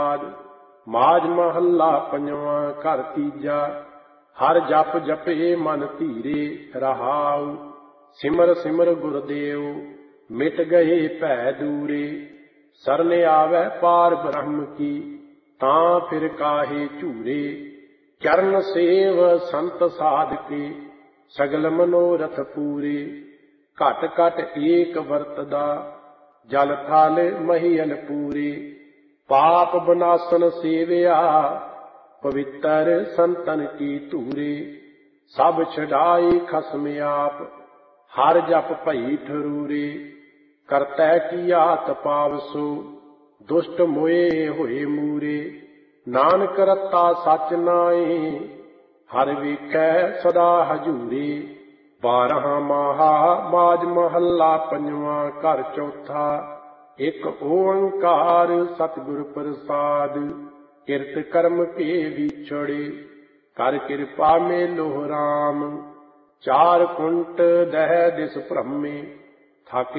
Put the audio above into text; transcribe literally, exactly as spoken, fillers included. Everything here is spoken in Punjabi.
ਮਾਝ ਮਹੱਲਾ ਪੰਜਵਾਂ। ਘਰ ਤੀਜਾ। ਹਰ ਜਪ ਜਪੇ ਮਨ ਧੀਰੇ ਰਹਾਉ। ਸਿਮਰ ਸਿਮਰ ਗੁਰਦੇਵ ਮਿਟ ਗਏ ਭੈ ਦੂਰੇ। ਸਰਨ ਆਵੈ ਪਾਰ ਬ੍ਰਹਮ ਕੀ ਤਾਂ ਫਿਰ ਕਾਹੇ ਝੂਰੇ। ਚਰਨ ਸੇਵ ਸੰਤ ਸਾਧਕੇ ਸਗਲ ਮਨੋਰਥ ਪੂਰੇ। ਘਟ ਘਟ ਏਕ ਵਰਤਦਾ ਜਲ ਥਲ ਮਹੀਲ ਪੂਰੇ। ਪਾਪ ਬਨਾਸਨ ਸੇਵਿਆ ਪਵਿੱਤਰ ਸੰਤਨ ਕੀ ਧੂਰੇ। ਸਭ ਛਡਾਈ ਖਸਮ ਆਪ ਹਰ ਜਪ ਭਈ ਠਰੂਰੇ। ਕਰਤੈ ਕੀਆ ਤਪਾਵਸੋ ਦੁਸ਼ਟ ਮੋਏ ਹੋਏ ਮੂਰੇ। ਨਾਨਕ ਰਤਾ ਸਚ ਨਾਏ ਹਰ ਵੇਖੈ ਸਦਾ ਹਜੂਰੇ। ਬਾਰਾਂ ਮਾਹਾ ਮਾਝ ਮਹੱਲਾ ਪੰਜਵਾਂ। ਘਰ ਚੌਥਾ। ਇੱਕ ਓੰਕਾਰ ਸਤਿਗੁਰ ਪ੍ਰਸਾਦ। ਕਿਰਤ ਕਰਮ ਕੇ ਵਿਛੜੇ ਕਰ ਕਿਰਪਾ ਮੇਲੋ ਰਾਮ। ਚਾਰ ਕੁੰਟ ਦਹਿ ਦਿਸ ਭ੍ਰਮੇ ਥਕ